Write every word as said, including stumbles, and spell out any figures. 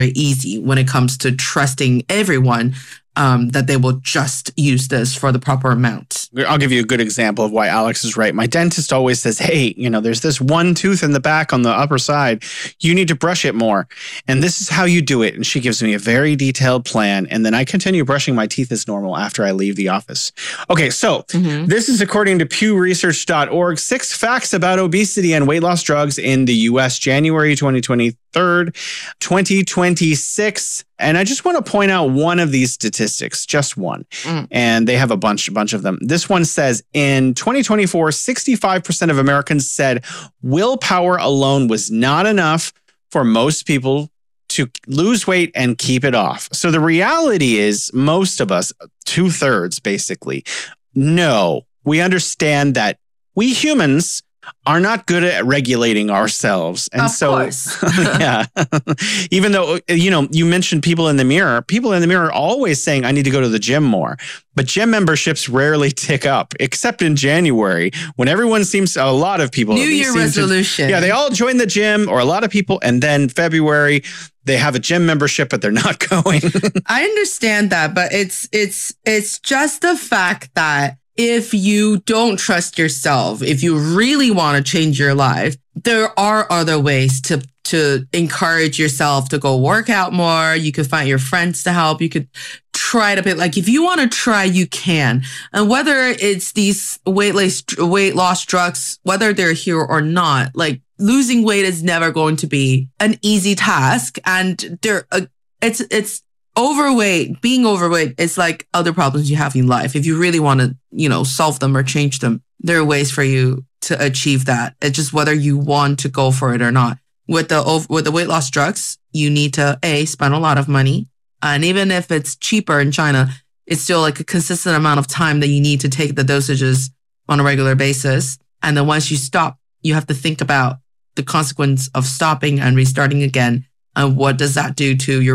easy when it comes to trusting everyone um, that they will just use this for the proper amount. I'll give you a good example of why Alex is right. My dentist always says, hey, you know, there's this one tooth in the back on the upper side. You need to brush it more. And this is how you do it. And she gives me a very detailed plan. And then I continue brushing my teeth as normal after I leave the office. Okay, so mm-hmm. this is according to Pew Research dot org. Six facts about obesity and weight loss drugs in the U S, January twenty twenty-three, twenty twenty-six. And I just want to point out one of these statistics, just one. Mm. And they have a bunch, a bunch of them. This one says in twenty twenty-four, sixty-five percent of Americans said willpower alone was not enough for most people to lose weight and keep it off. So the reality is most of us, two thirds basically, no, we understand that we humans are not good at regulating ourselves. And of so, course. yeah, even though, you know, you mentioned people in the mirror, people in the mirror are always saying, I need to go to the gym more. But gym memberships rarely tick up, except in January when everyone seems, a lot of people. New Year resolution. To, yeah, they all join the gym, or a lot of people. And then February, they have a gym membership, but they're not going. I understand that, but it's it's it's just the fact that if you don't trust yourself, if you really want to change your life, there are other ways to to encourage yourself to go work out more. You could find your friends to help. You could try to be like, if you want to try, you can. And whether it's these weight loss, weight loss drugs, whether they're here or not, like losing weight is never going to be an easy task. And there, uh, it's it's. Overweight, being overweight is like other problems you have in life. If you really want to, you know, solve them or change them, there are ways for you to achieve that. It's just whether you want to go for it or not. With the with the weight loss drugs, you need to A, spend a lot of money. And even if it's cheaper in China, it's still like a consistent amount of time that you need to take the dosages on a regular basis. And then once you stop, you have to think about the consequence of stopping and restarting again. And what does that do to your